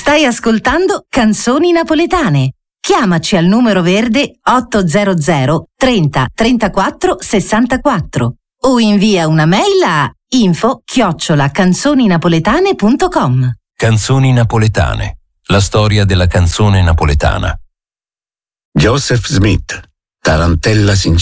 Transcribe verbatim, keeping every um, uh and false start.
Stai ascoltando Canzoni Napoletane. Chiamaci al numero verde ottocento trenta trentaquattro sessantaquattro o invia una mail a info chiocciola canzoninapoletane punto com. Canzoni Napoletane, la storia della canzone napoletana. Joseph Smith, Tarantella sincera.